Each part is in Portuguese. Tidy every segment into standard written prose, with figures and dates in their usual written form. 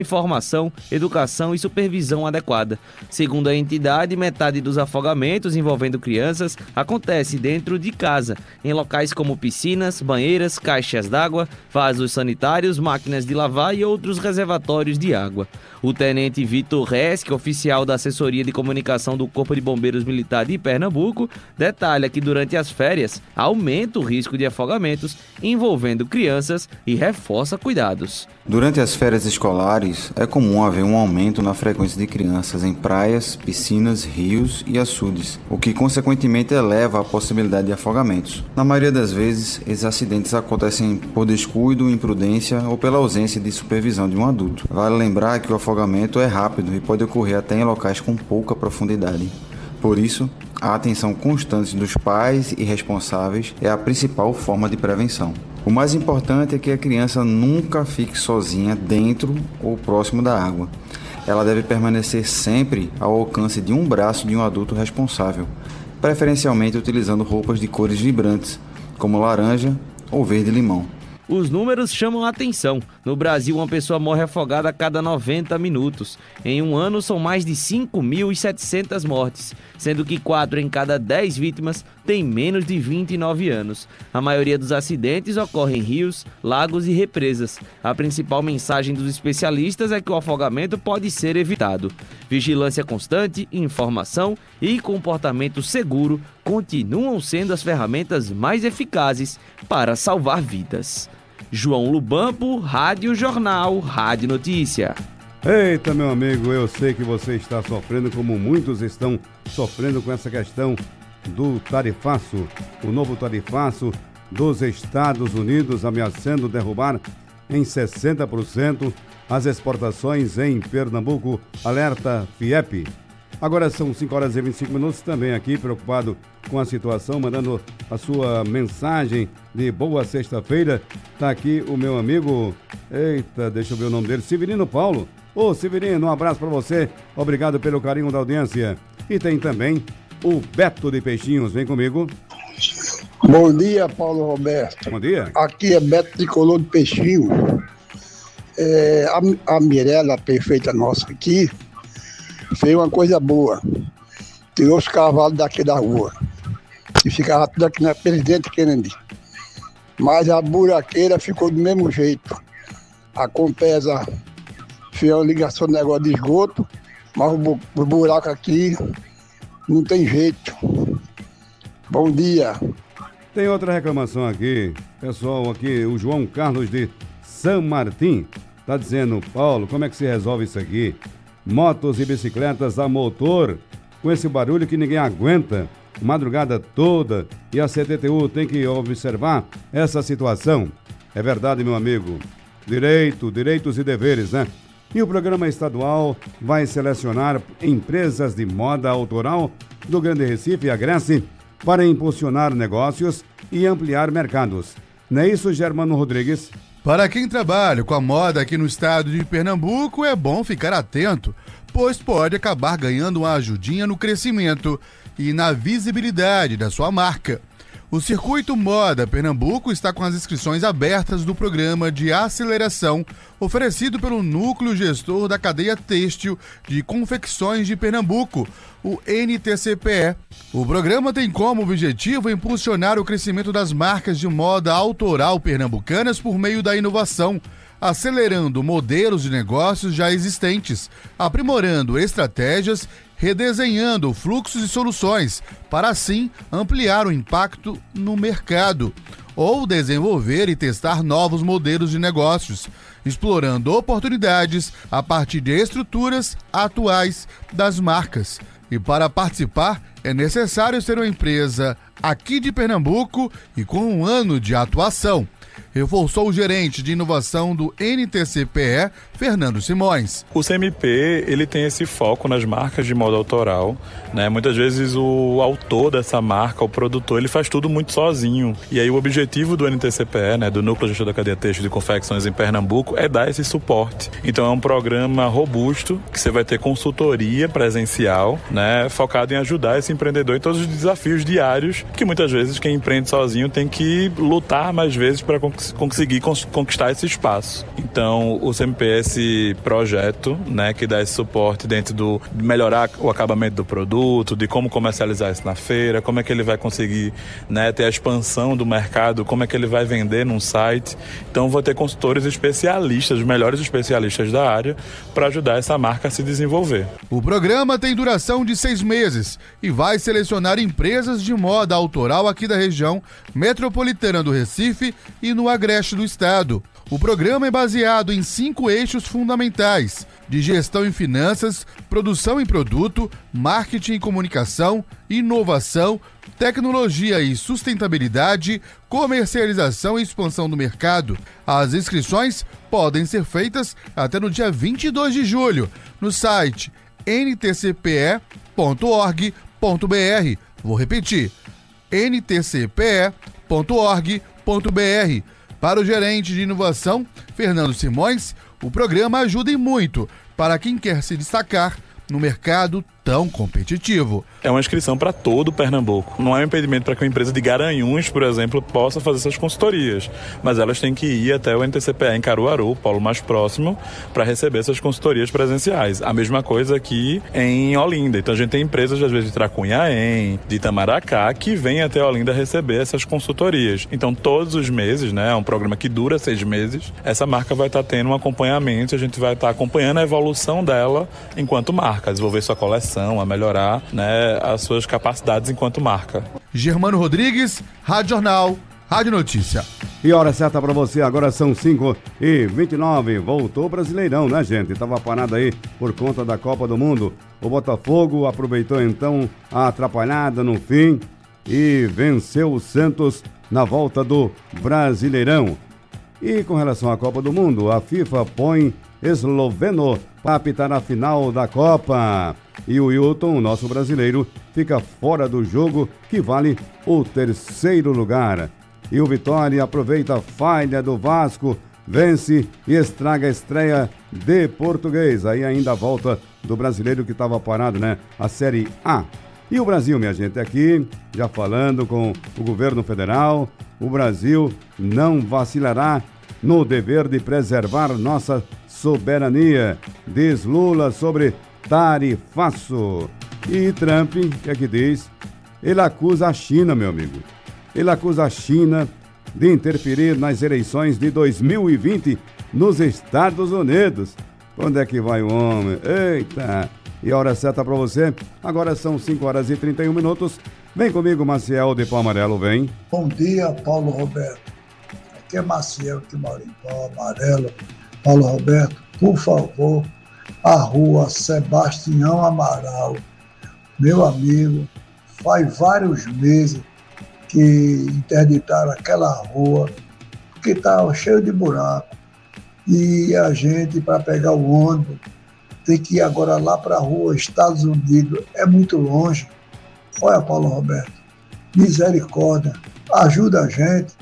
informação, educação e supervisão adequada. Segundo a entidade, metade dos afogamentos envolvendo crianças acontece dentro de casa, em locais como piscinas, banheiras, caixas d'água, vasos sanitários, máquinas de lavar e outros reservatórios de água. O tenente Vitor Resch, oficial da Assessoria de Comunicação do Corpo de Bombeiros Militar de Pernambuco, detalha que durante as férias aumenta o risco de afogamentos envolvendo crianças e reforça cuidados. Durante as férias escolares, é comum haver um aumento na frequência de crianças em praias, piscinas, rios e açudes, o que consequentemente eleva a possibilidade de afogamentos. Na maioria das vezes, esses acidentes acontecem por descuido, imprudência ou pela ausência de supervisão de um adulto. Vale lembrar que o afogamento é rápido e pode ocorrer até em locais com pouca profundidade. Por isso, a atenção constante dos pais e responsáveis é a principal forma de prevenção. O mais importante é que a criança nunca fique sozinha dentro ou próximo da água. Ela deve permanecer sempre ao alcance de um braço de um adulto responsável, preferencialmente utilizando roupas de cores vibrantes, como laranja ou verde-limão. Os números chamam a atenção. No Brasil, uma pessoa morre afogada a cada 90 minutos. Em um ano, são mais de 5.700 mortes, sendo que 4 em cada 10 vítimas têm menos de 29 anos. A maioria dos acidentes ocorre em rios, lagos e represas. A principal mensagem dos especialistas é que o afogamento pode ser evitado. Vigilância constante, informação e comportamento seguro continuam sendo as ferramentas mais eficazes para salvar vidas. João Lubampo, Rádio Jornal, Rádio Notícia. Eita, meu amigo, eu sei que você está sofrendo como muitos estão sofrendo com essa questão do tarifaço. O novo tarifaço dos Estados Unidos ameaçando derrubar em 60% as exportações em Pernambuco, alerta FIEP. Agora são 5h25, também aqui preocupado com a situação, mandando a sua mensagem de boa sexta-feira. Tá aqui o meu amigo, deixa eu ver o nome dele, Severino Paulo. Ô Severino, um abraço para você, obrigado pelo carinho da audiência. E tem também o Beto de Peixinhos, vem comigo. Bom dia, Paulo Roberto. Bom dia. Aqui é Beto de Colô de Peixinho. A Mirella, perfeita nossa aqui, fez uma coisa boa. Tirou os cavalos daqui da rua. E ficava tudo aqui na Presidente Kennedy. Mas a buraqueira ficou do mesmo jeito. A Compesa fez uma ligação do negócio de esgoto, mas o buraco aqui não tem jeito. Bom dia. Tem outra reclamação aqui. Pessoal, aqui, o João Carlos de São Martim tá dizendo: Paulo, como é que se resolve isso aqui? Motos e bicicletas a motor, com esse barulho que ninguém aguenta, madrugada toda, e a CTTU tem que observar essa situação. É verdade, meu amigo. Direitos e deveres, né? E o programa estadual vai selecionar empresas de moda autoral do Grande Recife e Agreste para impulsionar negócios e ampliar mercados. Não é isso, Germano Rodrigues? Para quem trabalha com a moda aqui no estado de Pernambuco, é bom ficar atento, pois pode acabar ganhando uma ajudinha no crescimento e na visibilidade da sua marca. O Circuito Moda Pernambuco está com as inscrições abertas do programa de aceleração oferecido pelo Núcleo Gestor da Cadeia Têxtil de Confecções de Pernambuco, o NTCPE. O programa tem como objetivo impulsionar o crescimento das marcas de moda autoral pernambucanas por meio da inovação, acelerando modelos de negócios já existentes, aprimorando estratégias, redesenhando fluxos e soluções, para assim ampliar o impacto no mercado, ou desenvolver e testar novos modelos de negócios, explorando oportunidades a partir de estruturas atuais das marcas. E para participar, é necessário ser uma empresa aqui de Pernambuco e com um ano de atuação, reforçou o gerente de inovação do NTCPE, Fernando Simões. O CMP, ele tem esse foco nas marcas de moda autoral, né? Muitas vezes o autor dessa marca, o produtor, ele faz tudo muito sozinho. E aí o objetivo do NTCPE, né, do Núcleo Gestor da Cadeia Têxtil de Confecções em Pernambuco, é dar esse suporte. Então é um programa robusto, que você vai ter consultoria presencial, né, focado em ajudar esse empreendedor em todos os desafios diários, que muitas vezes quem empreende sozinho tem que lutar mais vezes para conquistar conseguir conquistar esse espaço. Então, o CMP é esse projeto, né, que dá esse suporte dentro de melhorar o acabamento do produto, de como comercializar isso na feira, como é que ele vai conseguir, né, ter a expansão do mercado, como é que ele vai vender num site. Então, vou ter consultores especialistas, os melhores especialistas da área, para ajudar essa marca a se desenvolver. O programa tem duração de 6 meses e vai selecionar empresas de moda autoral aqui da região metropolitana do Recife e no agreste do estado. O programa é baseado em 5 eixos fundamentais: de gestão em finanças, produção em produto, marketing e comunicação, inovação, tecnologia e sustentabilidade, comercialização e expansão do mercado. As inscrições podem ser feitas até no dia 22 de julho no site ntcpe.org.br. Vou repetir, ntcpe.org.br. Para o gerente de inovação, Fernando Simões, o programa ajuda e muito para quem quer se destacar no mercado tão competitivo. É uma inscrição para todo Pernambuco. Não é um impedimento para que uma empresa de Garanhuns, por exemplo, possa fazer essas consultorias, mas elas têm que ir até o NTCPE em Caruaru, o polo mais próximo, para receber essas consultorias presenciais. A mesma coisa aqui em Olinda. Então a gente tem empresas, às vezes, de Tracunhaém, de Itamaracá, que vêm até Olinda receber essas consultorias. Então todos os meses, né, é um programa que dura 6 meses, essa marca vai estar tendo um acompanhamento, a gente vai estar acompanhando a evolução dela enquanto marca, a desenvolver sua coleção, a melhorar, né, as suas capacidades enquanto marca. Germano Rodrigues, Rádio Jornal, Rádio Notícia. E hora certa para você, agora são 5h29. Voltou o Brasileirão, né, gente? Tava parado aí por conta da Copa do Mundo. O Botafogo aproveitou então a atrapalhada no fim e venceu o Santos na volta do Brasileirão. E com relação à Copa do Mundo, a FIFA põe esloveno para apitar a final da Copa. E o Hilton, nosso brasileiro, fica fora do jogo, que vale o 3º lugar. E o Vitória aproveita a falha do Vasco, vence e estraga a estreia de Português. Aí ainda a volta do brasileiro que estava parado, né? A Série A. E o Brasil, minha gente, aqui, já falando com o governo federal, o Brasil não vacilará no dever de preservar nossa soberania, diz Lula sobre tarifaço. E Trump, que é que diz? Ele acusa a China, meu amigo. Ele acusa a China de interferir nas eleições de 2020 nos Estados Unidos. Onde é que vai o homem? Eita! E a hora certa para você, agora são 5h31. Vem comigo, Maciel de Pau Amarelo, vem. Bom dia, Paulo Roberto. Aqui é Maciel, que mora em Pau Amarelo. Paulo Roberto, por favor, a rua Sebastião Amaral, meu amigo, faz vários meses que interditaram aquela rua, porque estava cheio de buraco. E a gente, para pegar o ônibus, tem que ir agora lá para a rua Estados Unidos, é muito longe. Olha, Paulo Roberto, misericórdia, ajuda a gente,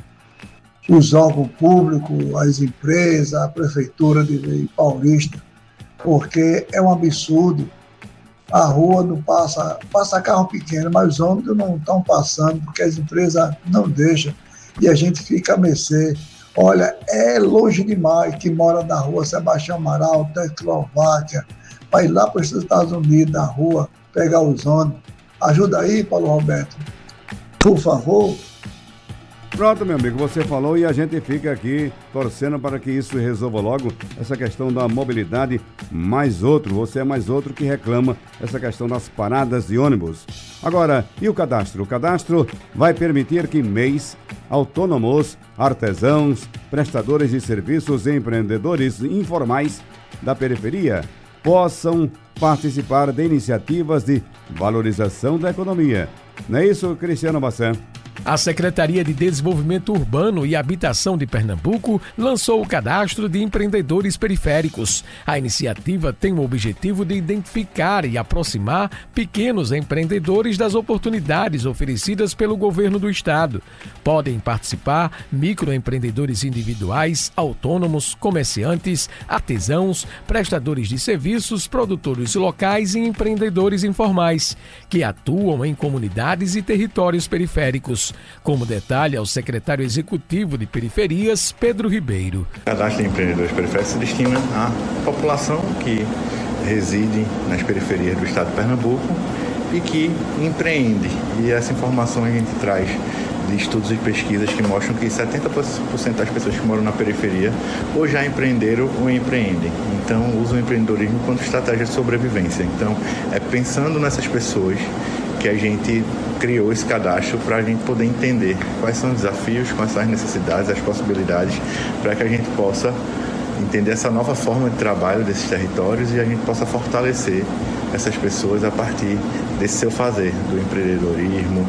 os órgãos públicos, as empresas, a prefeitura de Paulista, porque é um absurdo. A rua não passa carro pequeno, mas os ônibus não estão passando porque as empresas não deixam e a gente fica a mercê. Olha, é longe demais que mora na rua Sebastião Amaral, Tecoslováquia, para ir lá para os Estados Unidos, na rua, pegar os ônibus. Ajuda aí, Paulo Roberto, por favor. Pronto, meu amigo, você falou e a gente fica aqui torcendo para que isso resolva logo essa questão da mobilidade. Mais outro, você é mais outro que reclama essa questão das paradas de ônibus. Agora, e o cadastro? O cadastro vai permitir que MEIs, autônomos, artesãos, prestadores de serviços e empreendedores informais da periferia possam participar de iniciativas de valorização da economia. Não é isso, Cristiano Bassan? A Secretaria de Desenvolvimento Urbano e Habitação de Pernambuco lançou o cadastro de empreendedores periféricos. A iniciativa tem o objetivo de identificar e aproximar pequenos empreendedores das oportunidades oferecidas pelo governo do estado. Podem participar microempreendedores individuais, autônomos, comerciantes, artesãos, prestadores de serviços, produtores locais e empreendedores informais, que atuam em comunidades e territórios periféricos. periféricos, como detalha o secretário executivo de Periferias, Pedro Ribeiro. O cadastro de empreendedores periféricos se destina à população que reside nas periferias do estado de Pernambuco e que empreende. E essa informação a gente traz de estudos e pesquisas que mostram que 70% das pessoas que moram na periferia ou já empreenderam ou empreendem. Então, usam o empreendedorismo como estratégia de sobrevivência. Então, é pensando nessas pessoas que a gente criou esse cadastro para a gente poder entender quais são os desafios, quais são as necessidades, as possibilidades, para que a gente possa entender essa nova forma de trabalho desses territórios e a gente possa fortalecer essas pessoas a partir desse seu fazer, do empreendedorismo,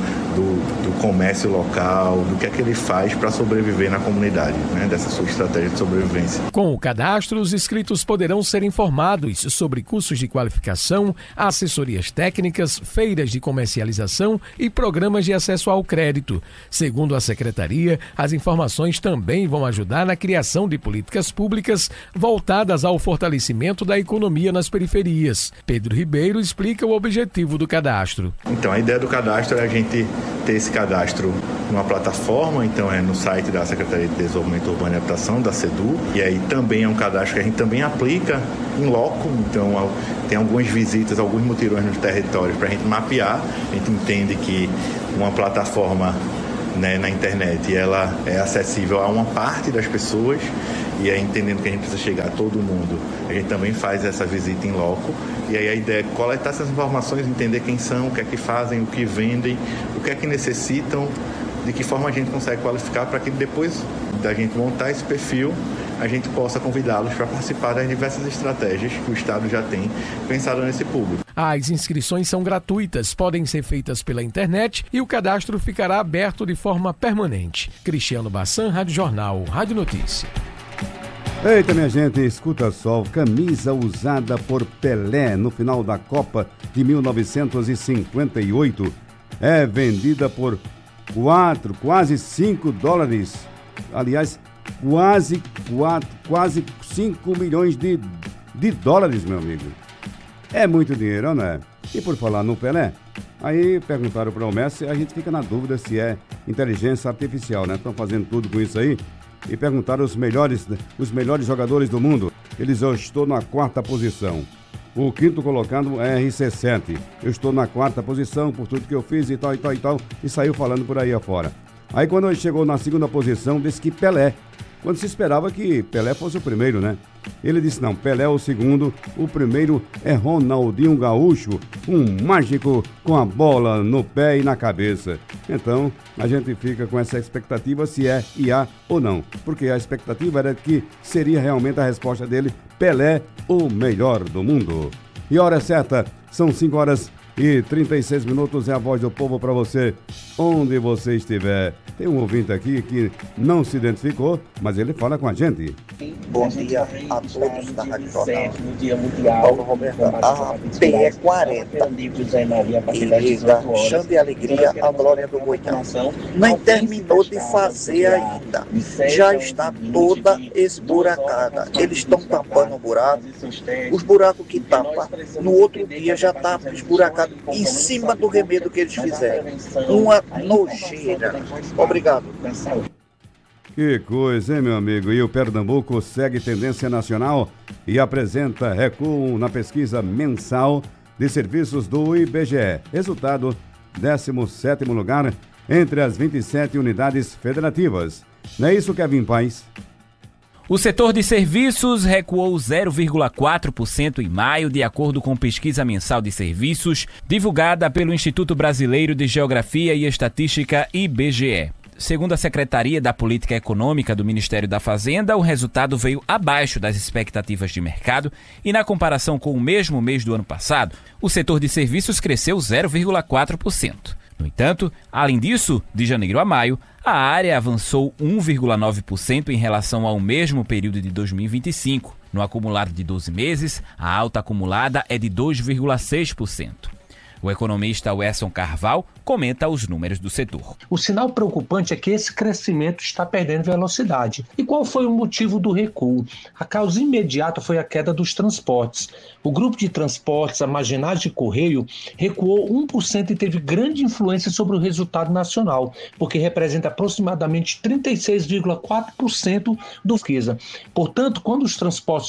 do comércio local, do que é que ele faz para sobreviver na comunidade, né, dessa sua estratégia de sobrevivência. Com o cadastro, os inscritos poderão ser informados sobre cursos de qualificação, assessorias técnicas, feiras de comercialização e programas de acesso ao crédito. Segundo a Secretaria, as informações também vão ajudar na criação de políticas públicas voltadas ao fortalecimento da economia nas periferias. Pedro Ribeiro explica o objetivo do cadastro. Então, a ideia do cadastro é a gente ter esse cadastro numa plataforma, então é no site da Secretaria de Desenvolvimento Urbano e Habitação, da SEDU, e aí também é um cadastro que a gente também aplica em loco, então tem algumas visitas, alguns mutirões nos territórios para a gente mapear. A gente entende que uma plataforma, né, na internet, ela é acessível a uma parte das pessoas, e aí entendendo que a gente precisa chegar a todo mundo, a gente também faz essa visita em loco, e aí a ideia é coletar essas informações, entender quem são, o que é que fazem, o que vendem, o que é que necessitam, de que forma a gente consegue qualificar para que depois da gente montar esse perfil, a gente possa convidá-los para participar das diversas estratégias que o Estado já tem pensado nesse público. As inscrições são gratuitas, podem ser feitas pela internet e o cadastro ficará aberto de forma permanente. Cristiano Bassan, Rádio Jornal, Rádio Notícia. Eita, minha gente, escuta só, camisa usada por Pelé no final da Copa de 1958 é vendida por quase 5 dólares, aliás, quase 5 milhões de dólares, meu amigo. É muito dinheiro, não é? E por falar no Pelé, aí perguntaram para o Messi, a gente fica na dúvida se é inteligência artificial, né? Estão fazendo tudo com isso aí. E perguntaram os melhores jogadores do mundo. Eles, eu estou na 4ª posição. O 5º colocado é RC7. Eu estou na 4ª posição por tudo que eu fiz e tal. E saiu falando por aí afora. Aí quando ele chegou na 2ª posição, disse que Pelé. Quando se esperava que Pelé fosse o primeiro, né? Ele disse, não, Pelé é o 2º, o primeiro é Ronaldinho Gaúcho, um mágico com a bola no pé e na cabeça. Então, a gente fica com essa expectativa se é IA ou não, porque a expectativa era que seria realmente a resposta dele, Pelé, o melhor do mundo. E a hora certa, são 5h36, é a voz do povo para você, onde você estiver. Tem um ouvinte aqui que não se identificou, mas ele fala com a gente. Bom dia a todos da Rádio Jornal. Paulo Roberto, a PE40 e liga Chão de Alegria a Glória do Goiás. Nem terminou de fazer ainda. Já está toda esburacada. Eles estão tampando o buraco. Os buracos que tapam, no outro dia já está esburacado em cima do remedo que eles fizeram. Uma nojeira. Obrigado. Que coisa, hein, meu amigo? E o Pernambuco segue tendência nacional e apresenta recuo na pesquisa mensal de serviços do IBGE. Resultado, 17º lugar entre as 27 unidades federativas. Não é isso, Kevin Paes? O setor de serviços recuou 0,4% em maio, de acordo com pesquisa mensal de serviços divulgada pelo Instituto Brasileiro de Geografia e Estatística, IBGE. Segundo a Secretaria da Política Econômica do Ministério da Fazenda, o resultado veio abaixo das expectativas de mercado e, na comparação com o mesmo mês do ano passado, o setor de serviços cresceu 0,4%. No entanto, além disso, de janeiro a maio, a área avançou 1,9% em relação ao mesmo período de 2025. No acumulado de 12 meses, a alta acumulada é de 2,6%. O economista Wesson Carvalho comenta os números do setor. O sinal preocupante é que esse crescimento está perdendo velocidade. E qual foi o motivo do recuo? A causa imediata foi a queda dos transportes. O grupo de transportes, a Marginais de Correio, recuou 1% e teve grande influência sobre o resultado nacional, porque representa aproximadamente 36,4% do riqueza. Portanto, quando os transportes